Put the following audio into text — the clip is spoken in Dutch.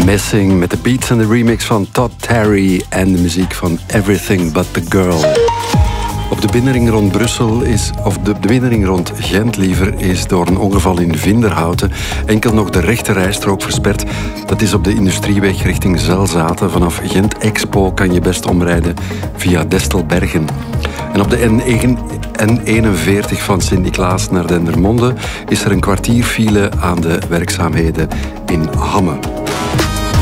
Messing met de beats en de remix van Todd Terry en de muziek van Everything But The Girl. Op de binnenring rond Brussel de binnenring rond Gent liever, is door een ongeval in Vinderhouten enkel nog de rechte rijstrook versperd. Dat is op de Industrieweg richting Zelzaten. Vanaf Gent Expo kan je best omrijden via Destelbergen. En op de N41 van Sint-Niklaas naar Dendermonde is er een kwartier file aan de werkzaamheden in Hamme.